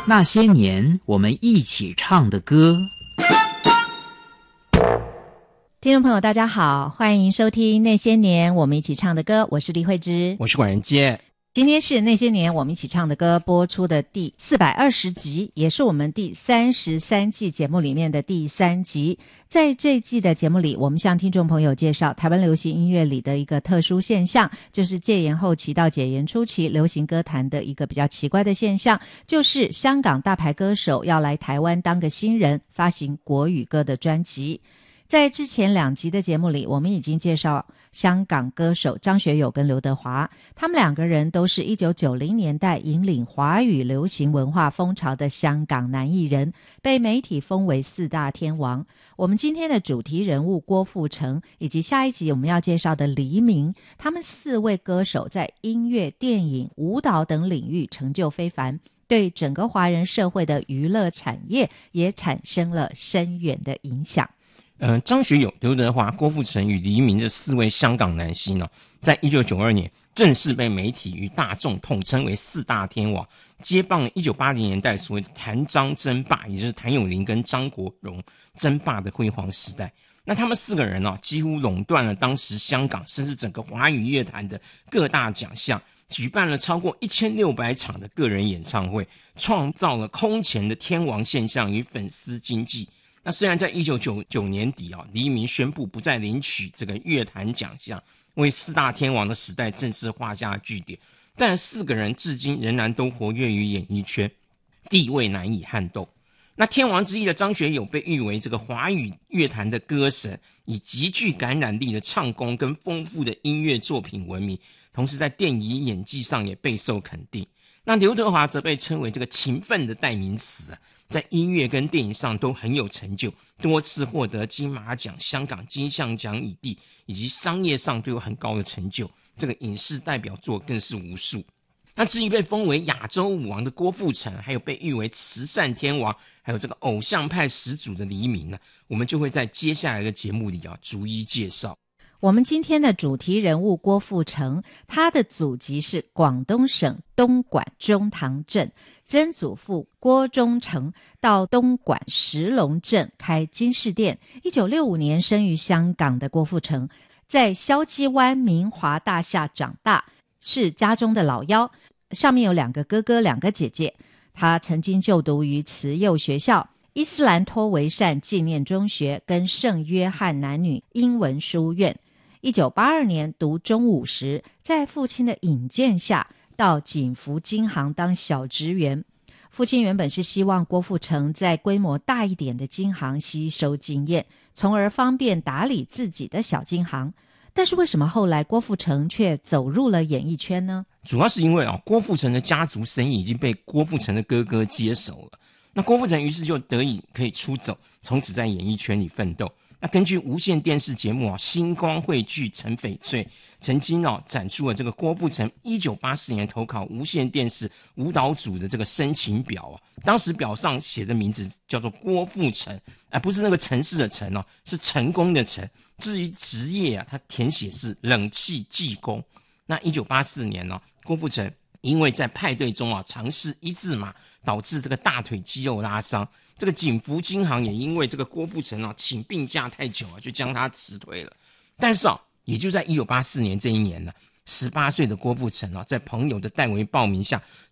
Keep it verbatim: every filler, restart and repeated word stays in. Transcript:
那些年我们一起唱的歌。 听众朋友大家好，欢迎收听那些年我们一起唱的歌，我是李慧芝， 我是管仁杰。 今天是那些年我们一起唱的歌播出的第四百二十集，也是我们第三十三季节目里面的第三集。在这一季的节目里，我们向听众朋友介绍台湾流行音乐里的一个特殊现象，就是戒严后期到解严初期流行歌坛的一个比较奇怪的现象，就是香港大牌歌手要来台湾当个新人，发行国语歌的专辑。在之前两集的节目里，我们已经介绍香港歌手张学友跟刘德华，他们两个人都是一九九零年代引领华语流行文化风潮的香港男艺人，被媒体封为四大天王。我们今天的主题人物郭富城，以及下一集我们要介绍的黎明，他们四位歌手在音乐、电影、舞蹈等领域成就非凡，对整个华人社会的娱乐产业也产生了深远的影响。 呃，张学友、刘德华、郭富城与黎明这四位香港男星呢、哦，在一九九二年正式被媒体与大众统称为四大天王，接棒了一九八零年代所谓的谭张争霸，也就是谭咏麟跟张国荣争霸的辉煌时代。那他们四个人呢、哦，几乎垄断了当时香港甚至整个华语乐坛的各大奖项，举办了超过一千六百场的个人演唱会，创造了空前的天王现象与粉丝经济。那虽然在一九九九年底啊，黎明宣布不再领取这个乐坛奖项，为四大天王的时代正式画下句点，但四个人至今仍然都活跃于演艺圈，地位难以撼动。那天王之一的张学友被誉为这个华语乐坛的歌神，以极具感染力的唱功跟丰富的音乐作品闻名，同时在电影演技上也备受肯定。那刘德华则被称为这个勤奋的代名词啊，在音乐跟电影上都很有成就，多次获得金马奖、香港金像奖影帝，以及商业上都有很高的成就，这个影视代表作更是无数。那至于被封为亚洲舞王的郭富城，还有被誉为慈善天王，还有这个偶像派始祖的黎明呢，我们就会在接下来的节目里啊逐一介绍。 我们今天的主题人物郭富城，他的祖籍是广东省东莞中塘镇，曾祖父郭忠诚到东莞石龙镇开金饰店。一九六五年生于香港的郭富城，在筲箕湾明华大厦长大，是家中的老幺，上面有两个哥哥两个姐姐。他曾经就读于慈幼学校、伊斯兰托维善纪念中学跟圣约翰男女英文书院。一九八二年读中五时，在父亲的引荐下到锦福金行当小职员。父亲原本是希望郭富城在规模大一点的金行吸收经验，从而方便打理自己的小金行。但是为什么后来郭富城却走入了演艺圈呢？ 主要是因为啊，郭富城的家族生意已经被郭富城的哥哥接手了，那郭富城于是就得以可以出走，从此在演艺圈里奋斗。那根据无线电视节目啊《星光汇聚陈翡翠》曾经啊展出了这个郭富城一九八四年投考无线电视舞蹈组的这个申请表啊，当时表上写的名字叫做郭富城，而不是那个城市的城哦，是成功的成。至于职业啊，他填写是冷气技工。那一九八四年呢、啊，郭富城因为在派对中啊尝试一字马，导致这个大腿肌肉拉伤。这个锦福金行也因为这个郭富城啊请病假太久啊，就将他辞退了。但是啊，也就在一九八四年这一年呢，十八岁的郭富城啊，在朋友的代为报名下，